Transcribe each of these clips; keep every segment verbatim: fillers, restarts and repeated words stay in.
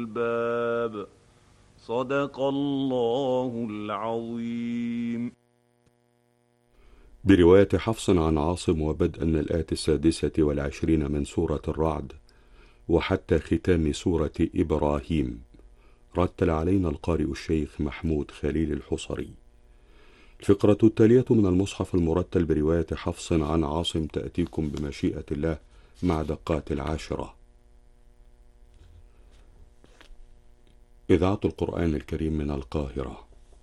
الباب. صدق الله العظيم. برواية حفص عن عاصم وبدءا من الآية السادسة والعشرين من سورة الرعد وحتى ختام سورة إبراهيم. رتل علينا القارئ الشيخ محمود خليل الحصري. الفقرة التالية من المصحف المرتل برواية حفص عن عاصم تأتيكم بمشيئة الله مع دقات العاشرة. إذاعة القرآن الكريم من القاهرة.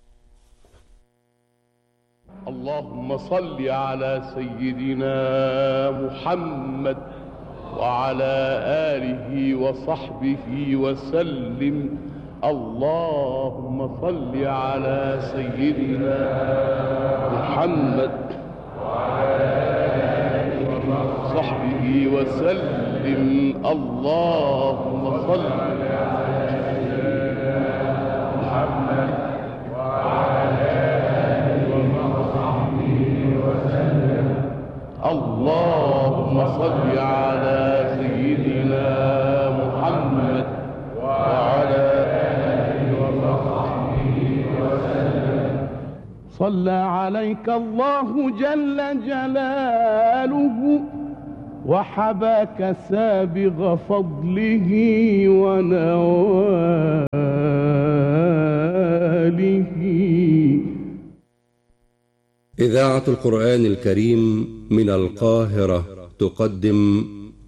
اللهم صل على سيدنا محمد وعلى آله وصحبه وسلم. اللهم صل على سيدنا محمد وعلى آله وصحبه وسلم. اللهم صل على سيدنا محمد وعلى آله وصحبه وسلم. اللهم صل على سيدنا محمد وعلى آله وصحبه وسلم. صلى عليك الله جل جلاله وحباك سابغ فضله ونواله. إذاعة القرآن الكريم من القاهرة تقدم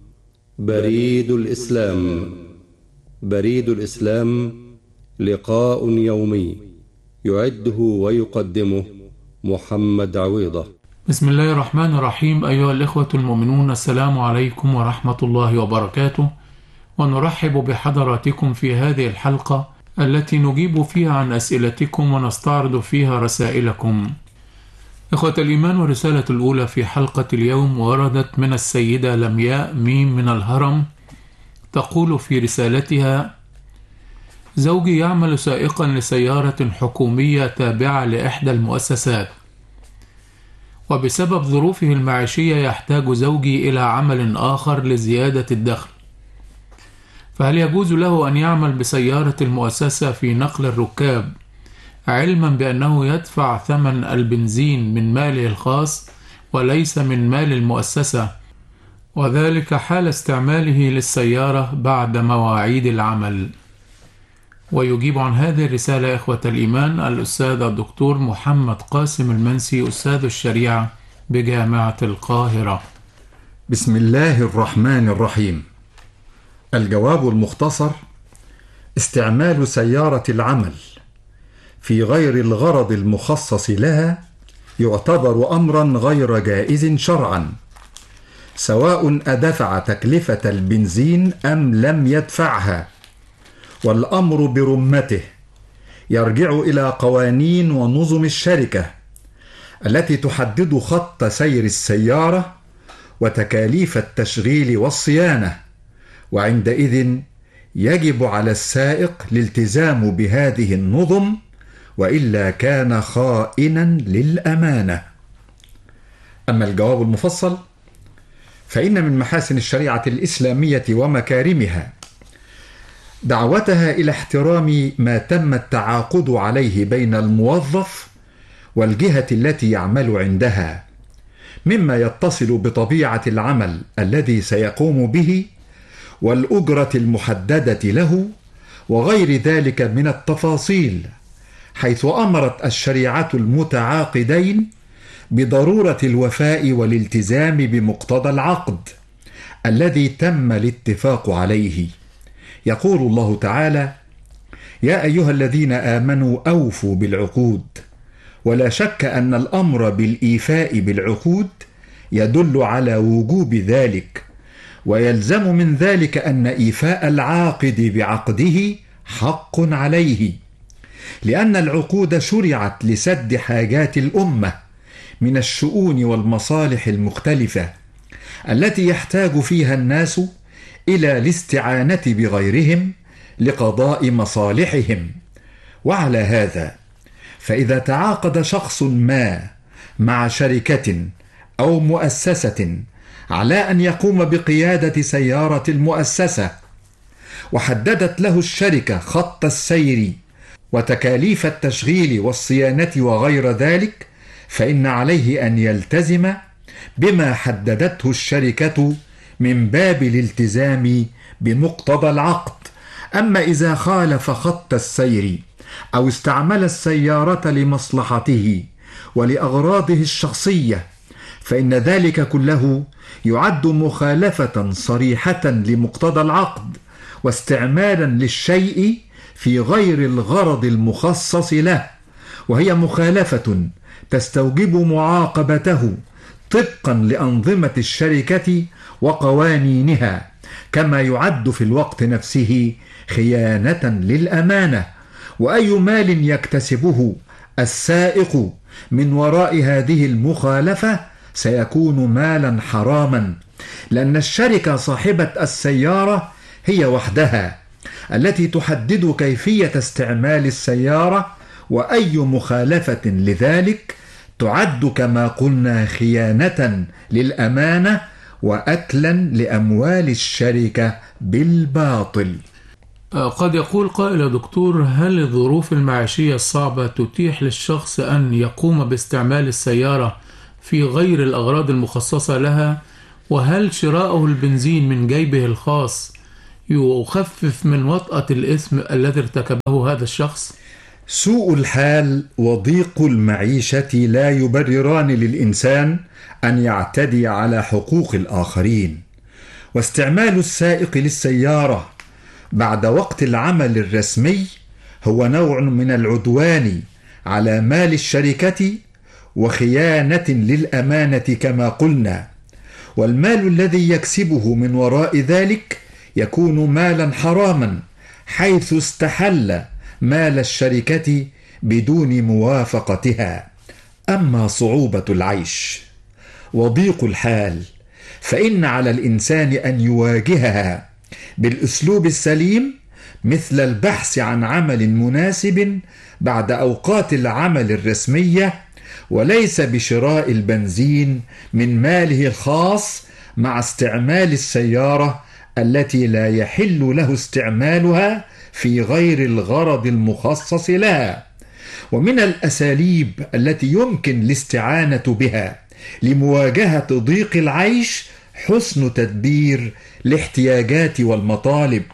بريد الإسلام. بريد الإسلام لقاء يومي يعده ويقدمه محمد عويضة. بسم الله الرحمن الرحيم. أيها الإخوة المؤمنون، السلام عليكم ورحمة الله وبركاته، ونرحب بحضراتكم في هذه الحلقة التي نجيب فيها عن أسئلتكم ونستعرض فيها رسائلكم. إخوة الإيمان، والرسالة الأولى في حلقة اليوم وردت من السيدة لمياء ميم من الهرم، تقول في رسالتها: زوجي يعمل سائقا لسيارة حكومية تابعة لإحدى المؤسسات، وبسبب ظروفه المعيشية يحتاج زوجي إلى عمل آخر لزيادة الدخل، فهل يجوز له أن يعمل بسيارة المؤسسة في نقل الركاب، علما بأنه يدفع ثمن البنزين من ماله الخاص وليس من مال المؤسسة، وذلك حال استعماله للسيارة بعد مواعيد العمل؟ ويجيب عن هذه الرسالة إخوة الإيمان الأستاذ الدكتور محمد قاسم المنسي، أستاذ الشريعة بجامعة القاهرة. بسم الله الرحمن الرحيم. الجواب المختصر: استعمال سيارة العمل في غير الغرض المخصص لها يعتبر أمرا غير جائز شرعا، سواء أدفع تكلفة البنزين أم لم يدفعها، والأمر برمته يرجع إلى قوانين ونظم الشركة التي تحدد خط سير السيارة وتكاليف التشغيل والصيانة، وعندئذ يجب على السائق الالتزام بهذه النظم، وإلا كان خائنا للأمانة. أما الجواب المفصل فإن من محاسن الشريعة الإسلامية ومكارمها دعوتها إلى احترام ما تم التعاقد عليه بين الموظف والجهة التي يعمل عندها، مما يتصل بطبيعة العمل الذي سيقوم به والأجرة المحددة له وغير ذلك من التفاصيل، حيث أمرت الشريعة المتعاقدين بضرورة الوفاء والالتزام بمقتضى العقد الذي تم الاتفاق عليه. يقول الله تعالى: يا أيها الذين آمنوا أوفوا بالعقود. ولا شك أن الأمر بالإيفاء بالعقود يدل على وجوب ذلك، ويلزم من ذلك أن إيفاء العاقد بعقده حق عليه، لأن العقود شرعت لسد حاجات الأمة من الشؤون والمصالح المختلفة التي يحتاج فيها الناس إلى الاستعانة بغيرهم لقضاء مصالحهم. وعلى هذا فإذا تعاقد شخص ما مع شركة أو مؤسسة على أن يقوم بقيادة سيارة المؤسسة، وحددت له الشركة خط السير وتكاليف التشغيل والصيانة وغير ذلك، فإن عليه أن يلتزم بما حددته الشركة من باب الالتزام بمقتضى العقد. أما إذا خالف خط السير أو استعمل السيارة لمصلحته ولأغراضه الشخصية فإن ذلك كله يعد مخالفة صريحة لمقتضى العقد واستعمالا للشيء في غير الغرض المخصص له، وهي مخالفة تستوجب معاقبته طبقا لأنظمة الشركة وقوانينها، كما يعد في الوقت نفسه خيانة للأمانة. وأي مال يكتسبه السائق من وراء هذه المخالفة سيكون مالا حراما، لأن الشركة صاحبة السيارة هي وحدها التي تحدد كيفية استعمال السيارة، وأي مخالفة لذلك تعد كما قلنا خيانة للأمانة وأكلا لأموال الشركة بالباطل. قد يقول قائل يا دكتور، هل الظروف المعيشية الصعبة تتيح للشخص أن يقوم باستعمال السيارة في غير الأغراض المخصصة لها؟ وهل شراؤه البنزين من جيبه الخاص يخفف من وطأة الإثم الذي ارتكبه هذا الشخص؟ سوء الحال وضيق المعيشة لا يبرران للإنسان أن يعتدي على حقوق الآخرين، واستعمال السائق للسيارة بعد وقت العمل الرسمي هو نوع من العدوان على مال الشركة وخيانة للأمانة كما قلنا، والمال الذي يكسبه من وراء ذلك يكون مالا حراما حيث استحل مال الشركة بدون موافقتها. أما صعوبة العيش وضيق الحال فإن على الإنسان أن يواجهها بالأسلوب السليم، مثل البحث عن عمل مناسب بعد أوقات العمل الرسمية، وليس بشراء البنزين من ماله الخاص مع استعمال السيارة التي لا يحل له استعمالها في غير الغرض المخصص لها. ومن الأساليب التي يمكن الاستعانة بها لمواجهة ضيق العيش حسن تدبير الاحتياجات والمطالب،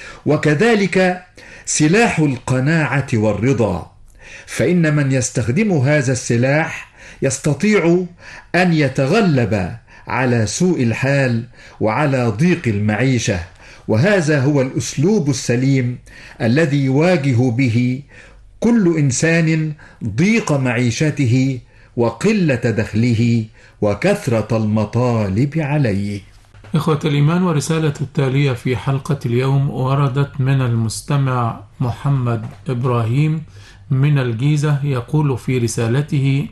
وكذلك سلاح القناعة والرضا، فإن من يستخدم هذا السلاح يستطيع أن يتغلب على سوء الحال وعلى ضيق المعيشة، وهذا هو الأسلوب السليم الذي يواجه به كل إنسان ضيق معيشته وقلة دخله وكثرة المطالب عليه. إخوة الإيمان، ورسالة التالية في حلقة اليوم وردت من المستمع محمد إبراهيم من الجيزة، يقول في رسالته: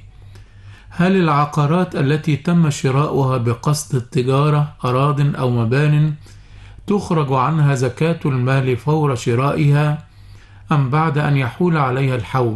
هل العقارات التي تم شراؤها بقصد التجارة أراضٍ أو مبان تخرج عنها زكاة المال فور شرائها أم بعد أن يحول عليها الحول؟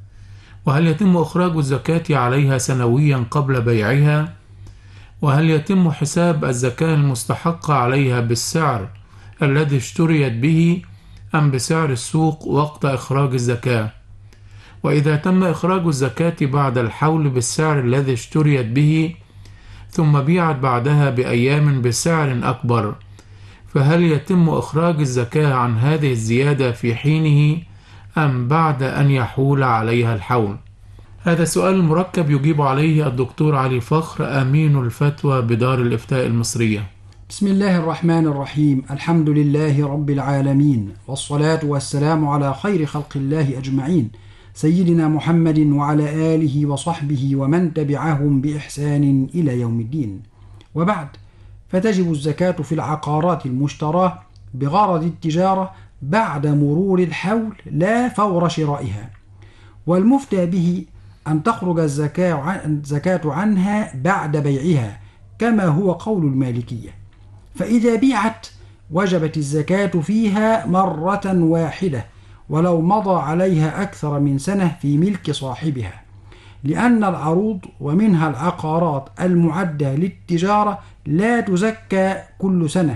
وهل يتم إخراج الزكاة عليها سنويا قبل بيعها؟ وهل يتم حساب الزكاة المستحقة عليها بالسعر الذي اشتريت به أم بسعر السوق وقت إخراج الزكاة؟ وإذا تم إخراج الزكاة بعد الحول بالسعر الذي اشتريت به ثم بيعت بعدها بأيام بسعر أكبر، فهل يتم إخراج الزكاة عن هذه الزيادة في حينه أم بعد أن يحول عليها الحول؟ هذا سؤال مركب يجيب عليه الدكتور علي فخر، أمين الفتوى بدار الإفتاء المصرية. بسم الله الرحمن الرحيم. الحمد لله رب العالمين، والصلاة والسلام على خير خلق الله أجمعين، سيدنا محمد وعلى آله وصحبه ومن تبعهم بإحسان إلى يوم الدين. وبعد، فتجب الزكاة في العقارات المشتراة بغرض التجارة بعد مرور الحول لا فور شرائها، والمفتى به أن تخرج الزكاة عنها بعد بيعها كما هو قول المالكية، فإذا بيعت وجبت الزكاة فيها مرة واحدة ولو مضى عليها أكثر من سنة في ملك صاحبها، لأن العروض ومنها العقارات المعدة للتجارة لا تزكى كل سنة،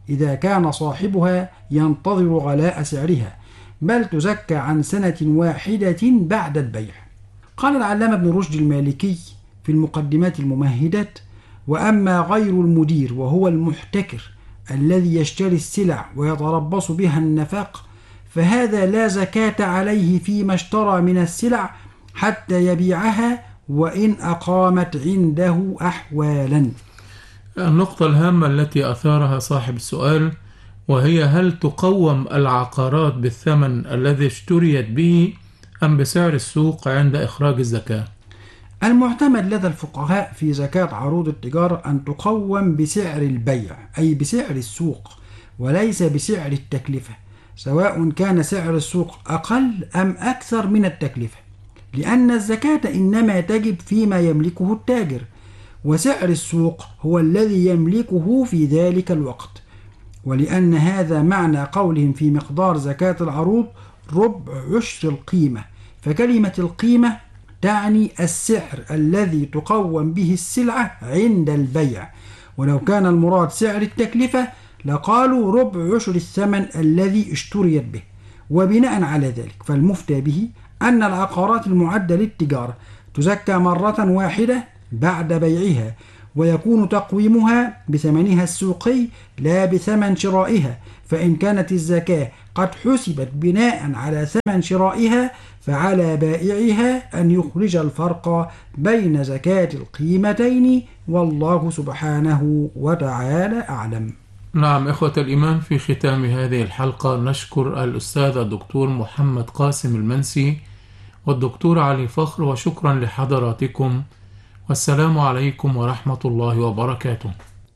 إذا كان صاحبها ينتظر غلاء سعرها، بل تزكى عن سنة واحدة بعد البيع. قال العلامة ابن رشد المالكي في المقدمات الممهدات: وأما غير المدير وهو المحتكر الذي يشتري السلع ويتربص بها النفاق، فهذا لا زكاة عليه فيما اشترى من السلع حتى يبيعها وإن أقامت عنده أحوالا. النقطة الهامة التي أثارها صاحب السؤال وهي: هل تقوم العقارات بالثمن الذي اشتريت به أم بسعر السوق عند إخراج الزكاة؟ المعتمد لدى الفقهاء في زكاة عروض التجارة أن تقوم بسعر البيع، أي بسعر السوق، وليس بسعر التكلفة، سواء كان سعر السوق أقل أم أكثر من التكلفة، لأن الزكاة إنما تجب فيما يملكه التاجر، وسعر السوق هو الذي يملكه في ذلك الوقت. ولأن هذا معنى قولهم في مقدار زكاة العروض ربع عشر القيمة، فكلمة القيمة تعني السعر الذي تقوم به السلعة عند البيع، ولو كان المراد سعر التكلفة لقالوا ربع عشر الثمن الذي اشتريت به. وبناء على ذلك فالمفتى به أن العقارات المعدة للتجارة تزكى مرة واحدة بعد بيعها، ويكون تقويمها بثمنها السوقي لا بثمن شرائها، فإن كانت الزكاة قد حسبت بناء على ثمن شرائها فعلى بائعها أن يخرج الفرق بين زكاة القيمتين، والله سبحانه وتعالى أعلم. نعم إخوة الإيمان، في ختام هذه الحلقة نشكر الأستاذ الدكتور محمد قاسم المنسي والدكتور علي فخر، وشكرا لحضراتكم، والسلام عليكم ورحمة الله وبركاته.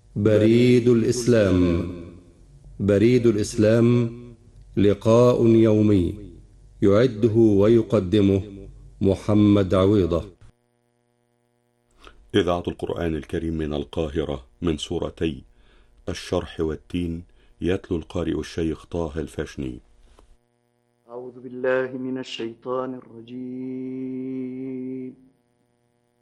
بريد الإسلام. بريد الإسلام لقاء يومي يعده ويقدمه محمد عويضة. إذاعة القرآن الكريم من القاهرة، من سورتي الشرح والتين، يتلو القارئ الشيخ طه الفاشني. أعوذ بالله من الشيطان الرجيم.